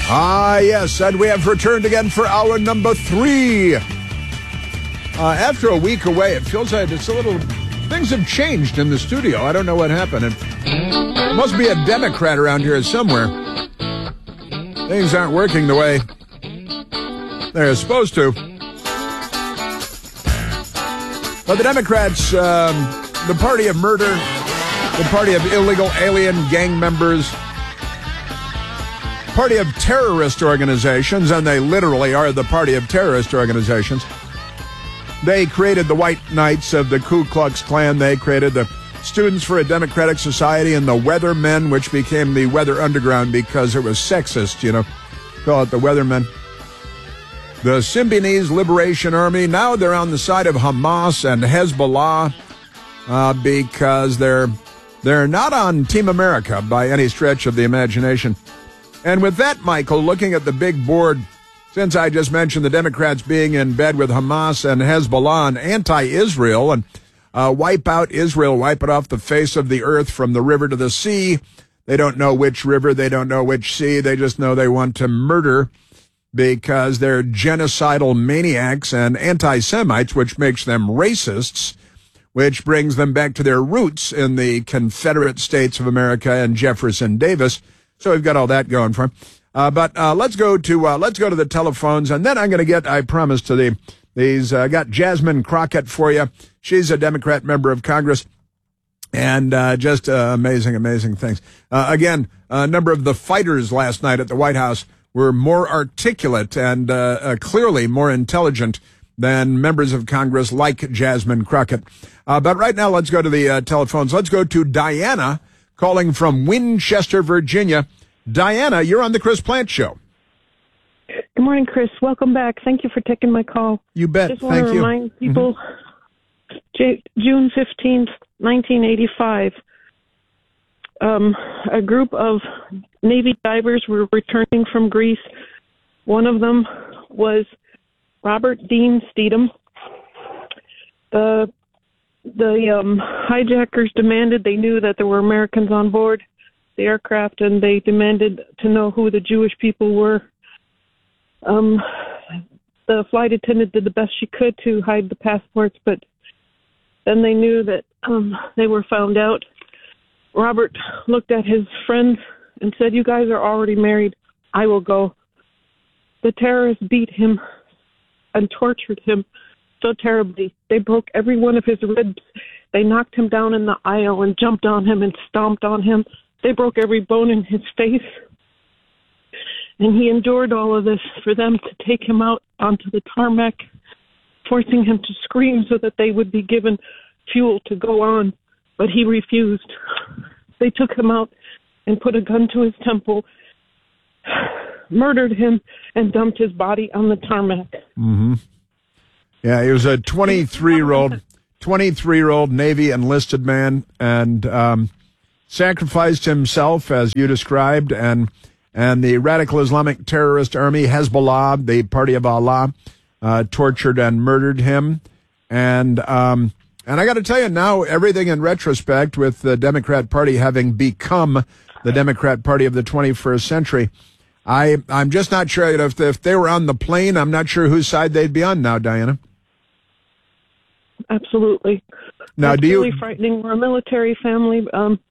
Ah, yes, and we have returned again for hour number 3. After a week away, it feels like it's a little... Things have changed in the studio. I don't know what happened. It must be a Democrat around here somewhere. Things aren't working the way they're supposed to. But the Democrats, the party of murder, the party of illegal alien gang members, party of terrorist organizations, and they literally are the party of terrorist organizations. They created the White Knights of the Ku Klux Klan. They created the Students for a Democratic Society and the Weathermen, which became the Weather Underground because it was sexist, Call it the Weathermen. The Symbionese Liberation Army, now they're on the side of Hamas and Hezbollah because they're not on Team America by any stretch of the imagination. And with that, Michael, looking at the big board, since I just mentioned the Democrats being in bed with Hamas and Hezbollah and anti-Israel and wipe out Israel, wipe it off the face of the earth from the river to the sea. They don't know which river, they don't know which sea, they just know they want to murder because they're genocidal maniacs and anti-Semites, which makes them racists, which brings them back to their roots in the Confederate States of America and Jefferson Davis. So we've got all that going for him. But let's go to the telephones, and then I'm going to get, I promise, to these. Got Jasmine Crockett for you. She's a Democrat member of Congress, and just amazing things. Again, a number of the fighters last night at the White House were more articulate and clearly more intelligent than members of Congress like Jasmine Crockett. But right now, let's go to the telephones. Let's go to Diana, calling from Winchester, Virginia. Diana, you're on the Chris Plante Show. Good morning, Chris. Welcome back. Thank you for taking my call. You bet. Just want to remind people, June 15th, 1985, a group of Navy divers were returning from Greece. One of them was Robert Dean Steedham. The hijackers demanded, they knew that there were Americans on board the aircraft, and they demanded to know who the Jewish people were. The flight attendant did the best she could to hide the passports, but then they knew that they were found out. Robert looked at his friends and said, "You guys are already married. I will go." The terrorists beat him and tortured him so terribly. They broke every one of his ribs. They knocked him down in the aisle and jumped on him and stomped on him. They broke every bone in his face. And he endured all of this for them to take him out onto the tarmac, forcing him to scream so that they would be given fuel to go on. But he refused. They took him out and put a gun to his temple, murdered him, and dumped his body on the tarmac. Mm-hmm. Yeah, he was a 23-year-old Navy enlisted man, and sacrificed himself, as you described, and the radical Islamic terrorist army, Hezbollah, the party of Allah, tortured and murdered him. And I got to tell you now, everything in retrospect, with the Democrat Party having become the Democrat Party of the 21st century, I'm just not sure if they were on the plane. I'm not sure whose side they'd be on now, Diana. Absolutely. Now, That's really frightening. We're a military family.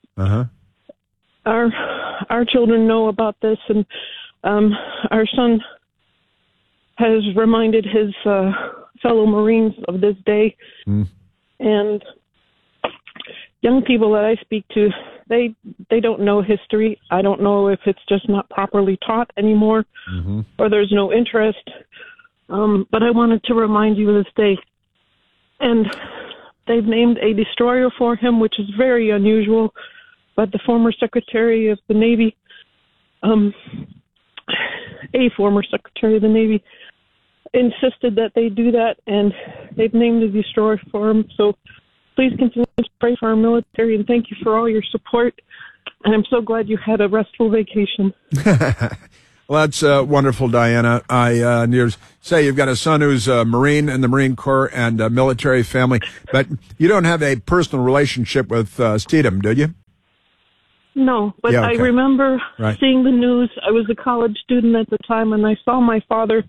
Our children know about this, and our son has reminded his fellow Marines of this day. And young people that I speak to, they don't know history. I don't know if it's just not properly taught anymore, or there's no interest. But I wanted to remind you of this day. And they've named a destroyer for him, which is very unusual. But the former Secretary of the Navy, a former Secretary of the Navy, insisted that they do that, and they've named a destroyer for him. So please continue to pray for our military, and thank you for all your support. And I'm so glad you had a restful vacation. Well, that's wonderful, Diana. You say you've got a son who's a Marine in the Marine Corps and a military family, but you don't have a personal relationship with Steedham, do you? No, but Yeah, I okay. remember Right. seeing the news. I was a college student at the time, and I saw my father,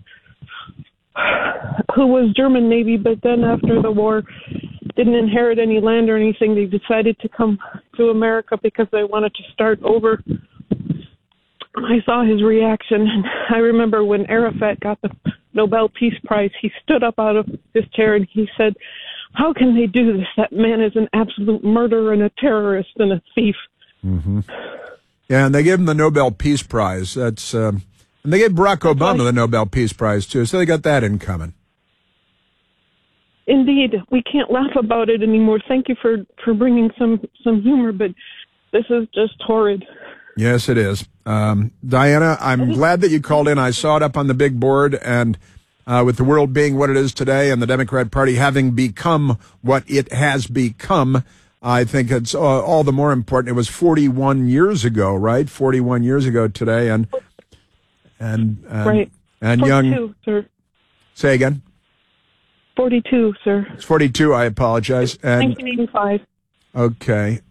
who was German Navy, but then after the war didn't inherit any land or anything. They decided to come to America because they wanted to start over. I saw his reaction, and I remember when Arafat got the Nobel Peace Prize, he stood up out of his chair and he said, "How can they do this? That man is an absolute murderer and a terrorist and a thief." Mm-hmm. Yeah, and they gave him the Nobel Peace Prize. That's and they gave Barack Obama the Nobel Peace Prize too, so they got that in common. Indeed, we can't laugh about it anymore. Thank you for bringing some humor, but this is just horrid. Yes, it is. Diana, I'm glad that you called in. I saw it up on the big board, and with the world being what it is today and the Democrat Party having become what it has become, I think it's all the more important. It was 41 years ago, right? 41 years ago today, and right. And 42, young. sir. Say again. 42, sir. It's 42. I apologize. And 1985. okay,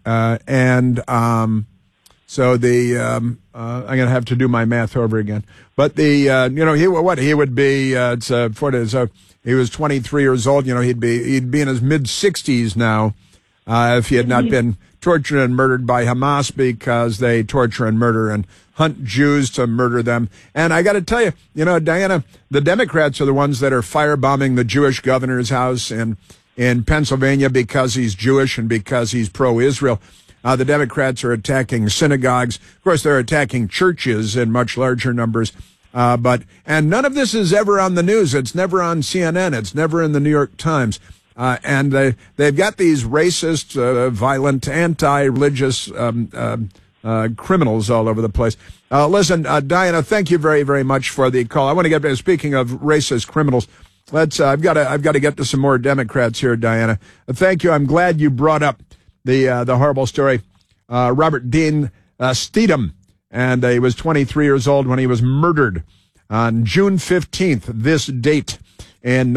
so the I'm going to have to do my math over again. But the he would be so he was 23 years old. He'd be in his mid 60s now if he had not been tortured and murdered by Hamas, because they torture and murder and hunt Jews to murder them. And I got to tell you, Diana, the Democrats are the ones that are firebombing the Jewish governor's house in Pennsylvania because he's Jewish and because he's pro-Israel. The Democrats are attacking synagogues. Of course, they're attacking churches in much larger numbers. And none of this is ever on the news. It's never on CNN. It's never in the New York Times. And they've got these racist, violent, anti-religious criminals all over the place. Listen, Diana, thank you very, very much for the call. I want to get back, speaking of racist criminals. I've got to get to some more Democrats here, Diana. Thank you. I'm glad you brought up the horrible story. Robert Dean Steedham, and he was 23 years old when he was murdered on June 15th, this date, in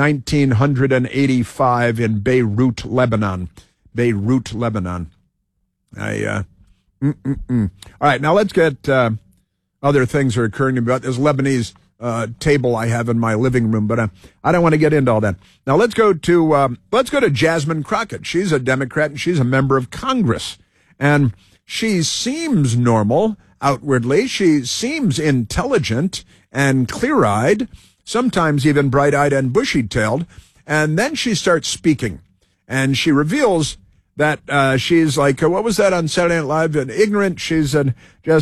1985 in Beirut, Lebanon. Beirut, Lebanon. All right, now let's get other things are occurring to me about this Lebanese table I have in my living room, but I don't want to get into all that. Now let's go to Jasmine Crockett. She's a Democrat and she's a member of Congress, and she seems normal outwardly. She seems intelligent and clear-eyed, sometimes even bright-eyed and bushy-tailed. And then she starts speaking, and she reveals that she's like, what was that on Saturday Night Live? Ignorant. She's so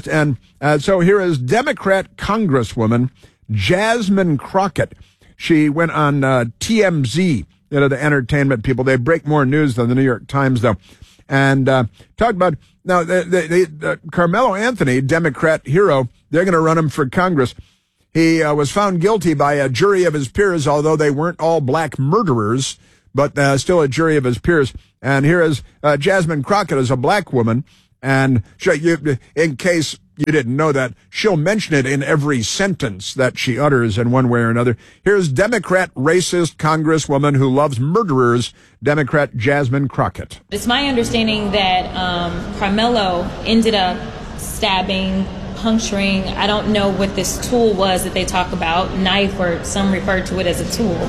here is Democrat Congresswoman Jasmine Crockett. She went on TMZ, the entertainment people. They break more news than the New York Times, though, and talked about now the Carmelo Anthony, Democrat hero. They're going to run him for Congress. He was found guilty by a jury of his peers, although they weren't all black murderers, but still a jury of his peers. And here is Jasmine Crockett as a black woman, and in case you didn't know that, she'll mention it in every sentence that she utters in one way or another. Here's Democrat racist Congresswoman who loves murderers, Democrat Jasmine Crockett. It's my understanding that Carmelo ended up stabbing, puncturing, I don't know what this tool was that they talk about, knife, or some refer to it as a tool.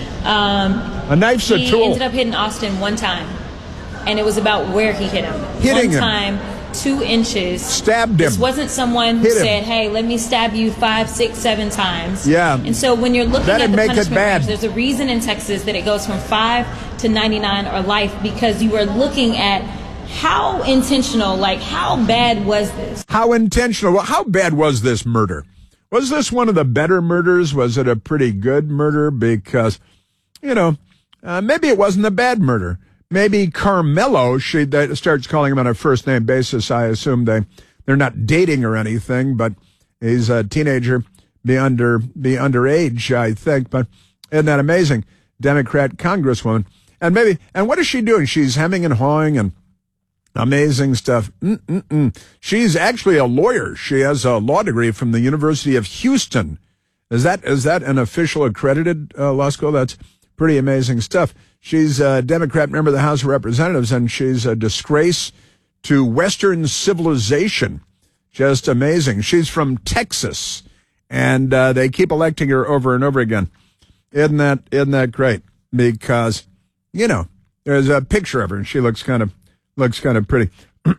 A knife's a tool. He ended up hitting Austin one time, and it was about where he hit him. Hitting him. One time, 2 inches. Stabbed him. This wasn't someone who said, hey, let me stab you 5, 6, 7 times. Yeah. And so when you're looking That'd at the make it punishment bad. range, there's a reason in Texas that it goes from 5 to 99 or life, because you are looking at how intentional, like how bad was this? How intentional? Well, how bad was this murder? Was this one of the better murders? Was it a pretty good murder? Because, maybe it wasn't a bad murder. Maybe Carmelo, she starts calling him on a first name basis. I assume they're not dating or anything, but he's a teenager, be underage, I think. But isn't that amazing? Democrat Congresswoman. And what is she doing? She's hemming and hawing and amazing stuff. She's actually a lawyer. She has a law degree from the University of Houston. Is that an official accredited law school? That's pretty amazing stuff. She's a Democrat member of the House of Representatives, and she's a disgrace to Western civilization. Just amazing. She's from Texas, and they keep electing her over and over again. Isn't that great? Because, there's a picture of her, and she looks kind of pretty.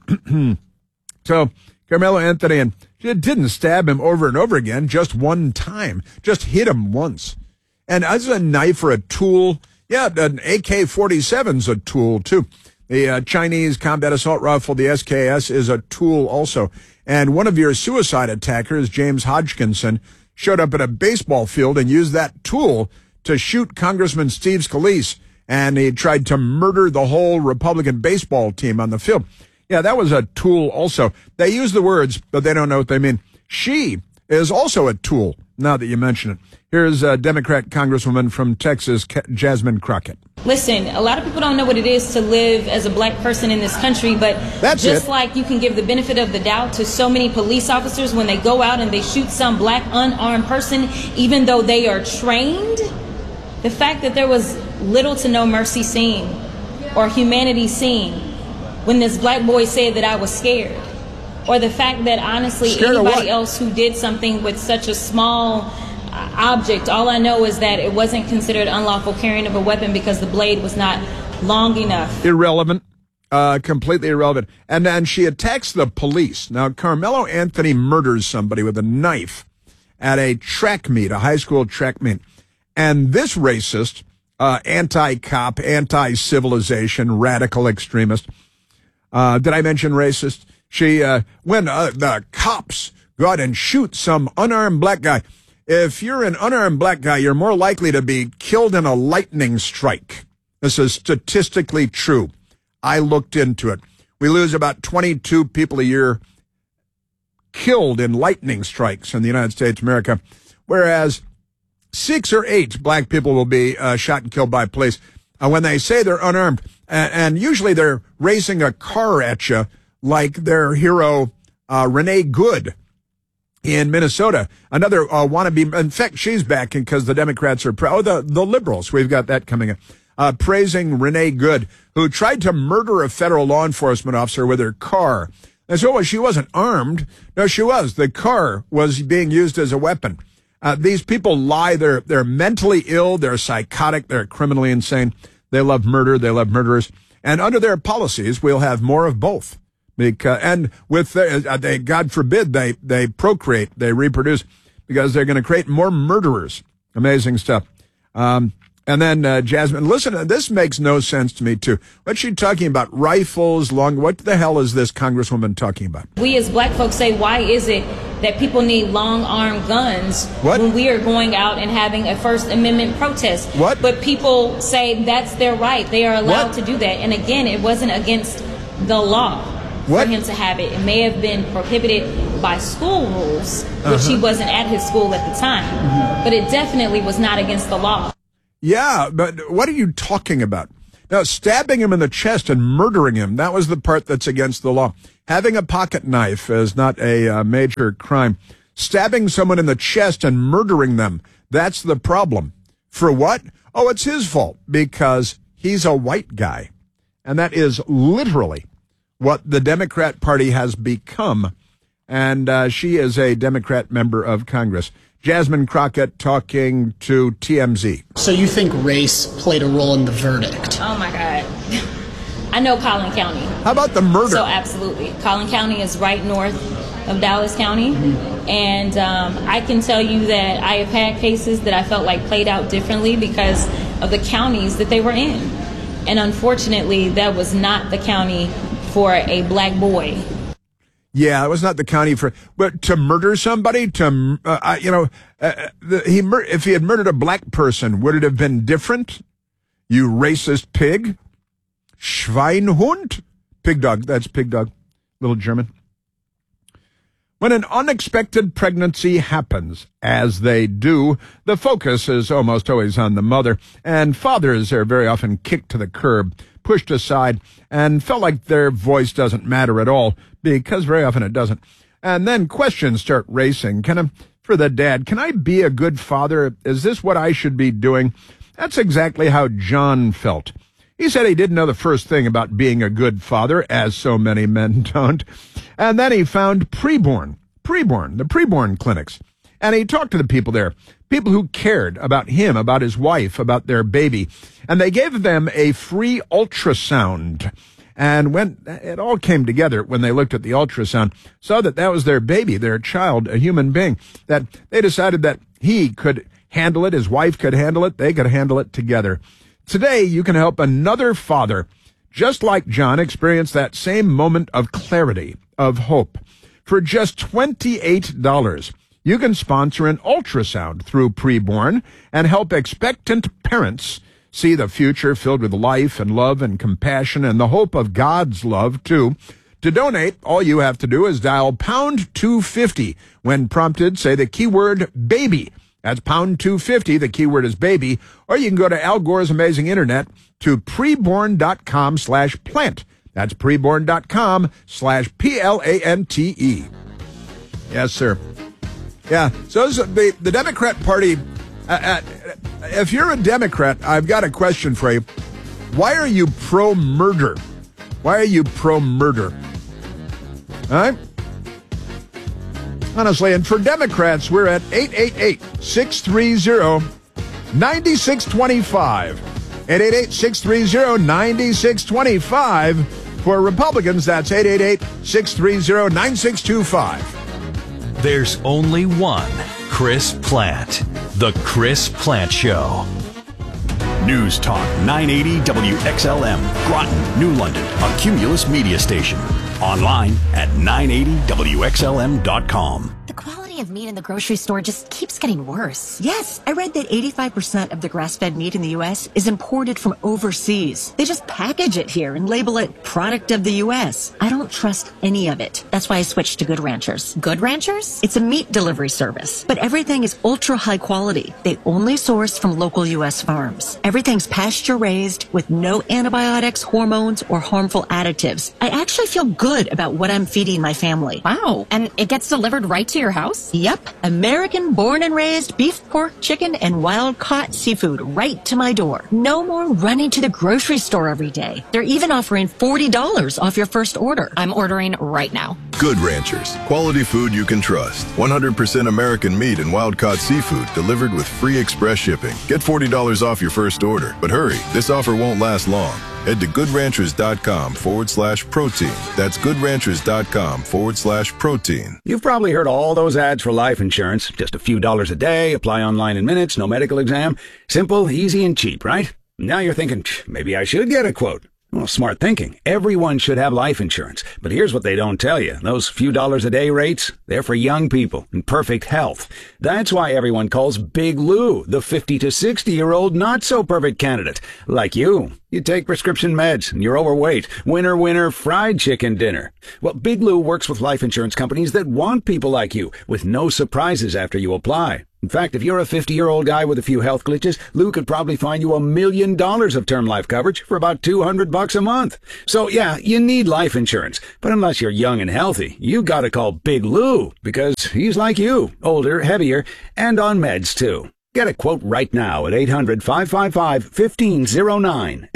So Carmelo Anthony, and she didn't stab him over and over again, just one time, just hit him once. And as a knife or a tool, yeah, an AK-47's a tool too. The Chinese combat assault rifle, the SKS, is a tool also. And one of your suicide attackers, James Hodgkinson, showed up at a baseball field and used that tool to shoot Congressman Steve Scalise, and he tried to murder the whole Republican baseball team on the field. Yeah, that was a tool also. They use the words, but they don't know what they mean. She is also a tool, now that you mention it. Here's a Democrat Congresswoman from Texas, Jasmine Crockett. Listen, a lot of people don't know what it is to live as a black person in this country, but like you can give the benefit of the doubt to so many police officers when they go out and they shoot some black unarmed person, even though they are trained, the fact that there was little to no mercy seen or humanity seen when this black boy said that I was scared, or the fact that honestly anybody else who did something with such a small object, all I know is that it wasn't considered unlawful carrying of a weapon because the blade was not long enough. Irrelevant. Completely irrelevant. And then she attacks the police. Now, Carmelo Anthony murders somebody with a knife at a track meet, a high school track meet. And this racist, anti-cop, anti-civilization, radical extremist, did I mention racist? When the cops go out and shoot some unarmed black guy, if you're an unarmed black guy, you're more likely to be killed in a lightning strike. This is statistically true. I looked into it. We lose about 22 people a year killed in lightning strikes in the United States of America, whereas 6 or 8 black people will be shot and killed by police when they say they're unarmed. And usually they're racing a car at you like their hero, Renee Good, in Minnesota. Another wannabe, in fact, she's backing because the Democrats are the liberals. We've got that coming up. Praising Renee Good, who tried to murder a federal law enforcement officer with her car. And so she wasn't armed. No, she was. The car was being used as a weapon. These people lie. They're mentally ill. They're psychotic. They're criminally insane. They love murder. They love murderers. And under their policies, we'll have more of both. And with God forbid they procreate, they reproduce, because they're going to create more murderers. Amazing stuff. And then Jasmine, listen, this makes no sense to me too. What's she talking about? Rifles, what the hell is this Congresswoman talking about? We as black folks say, why is it that people need long-armed guns when we are going out and having a First Amendment protest? What? But people say that's their right. They are allowed to do that. And again, it wasn't against the law. For him to have it. It may have been prohibited by school rules, which he wasn't at his school at the time, but it definitely was not against the law. Yeah, but what are you talking about? Now, stabbing him in the chest and murdering him, that was the part that's against the law. Having a pocket knife is not a major crime. Stabbing someone in the chest and murdering them, that's the problem. For what? Oh, it's his fault, because he's a white guy. And that is literally what the Democrat Party has become, and she is a Democrat member of Congress. Jasmine Crockett talking to TMZ. So you think race played a role in the verdict? Oh, my God. I know Collin County. How about the murder? So absolutely. Collin County is right north of Dallas County, and I can tell you that I have had cases that I felt like played out differently because of the counties that they were in. And unfortunately, that was not the county for a black boy. Yeah, it was not the county but to murder somebody, if he had murdered a black person, would it have been different? You racist pig. Schweinhund? Pig dog, that's pig dog, little German. When an unexpected pregnancy happens, as they do, the focus is almost always on the mother, and fathers are very often kicked to the curb, pushed aside, and felt like their voice doesn't matter at all, because very often it doesn't. And then questions start racing. For the dad, can I be a good father? Is this what I should be doing? That's exactly how John felt. He said he didn't know the first thing about being a good father, as so many men don't. And then he found the preborn clinics. And he talked to the people there, people who cared about him, about his wife, about their baby. And they gave them a free ultrasound. And when it all came together, when they looked at the ultrasound, saw that was their baby, their child, a human being, that they decided that he could handle it, his wife could handle it, they could handle it together. Today, you can help another father, just like John, experience that same moment of clarity, of hope. For just $28, you can sponsor an ultrasound through Preborn and help expectant parents see the future filled with life and love and compassion and the hope of God's love, too. To donate, all you have to do is dial pound 250. When prompted, say the keyword baby. That's pound 250. The keyword is baby. Or you can go to Al Gore's Amazing Internet to preborn.com/plant. That's preborn.com/PLANTE. Yes, sir. Yeah. So the Democrat Party, if you're a Democrat, I've got a question for you. Why are you pro-murder? Why are you pro-murder? All right? Honestly, and for Democrats, we're at 888-630-9625. 888-630-9625. For Republicans, that's 888-630-9625. There's only one Chris Plante. The Chris Plante Show. News Talk 980 WXLM, Groton, New London, a Cumulus media station. Online at 980WXLM.com. The quality of meat in the grocery store just keeps getting worse. Yes, I read that 85% of the grass-fed meat in the U.S. is imported from overseas. They just package it here and label it product of the U.S. I don't trust any of it. That's why I switched to Good Ranchers. Good Ranchers? It's a meat delivery service, but everything is ultra high quality. They only source from local U.S. farms. Everything's pasture-raised with no antibiotics, hormones, or harmful additives. I actually feel good about what I'm feeding my family. Wow. And it gets delivered right to your house? Yep. American born and raised beef, pork, chicken, and wild-caught seafood right to my door. No more running to the grocery store every day. They're even offering $40 off your first order. I'm ordering right now. Good Ranchers. Quality food you can trust. 100% American meat and wild-caught seafood delivered with free express shipping. Get $40 off your first order. But hurry, this offer won't last long. Head to goodranchers.com/protein. That's goodranchers.com/protein. You've probably heard all those ads for life insurance. Just a few dollars a day, apply online in minutes, no medical exam. Simple, easy, and cheap, right? Now you're thinking, maybe I should get a quote. Well, smart thinking. Everyone should have life insurance. But here's what they don't tell you. Those few dollars a day rates, they're for young people in perfect health. That's why everyone calls Big Lou the 50 to 60-year-old not-so-perfect candidate. Like you. You take prescription meds and you're overweight. Winner, winner, fried chicken dinner. Well, Big Lou works with life insurance companies that want people like you with no surprises after you apply. In fact, if you're a 50-year-old guy with a few health glitches, Lou could probably find you $1 million of term life coverage for about $200 a month. So yeah, you need life insurance. But unless you're young and healthy, you gotta call Big Lou because he's like you, older, heavier, and on meds too. Get a quote right now at 800-555-1509,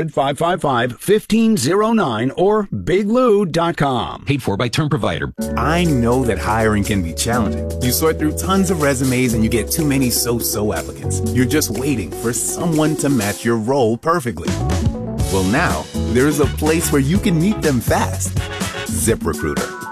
800-555-1509, or biglou.com. Paid for by Term Provider. I know that hiring can be challenging. You sort through tons of resumes and you get too many so-so applicants. You're just waiting for someone to match your role perfectly. Well, now, there's a place where you can meet them fast. ZipRecruiter.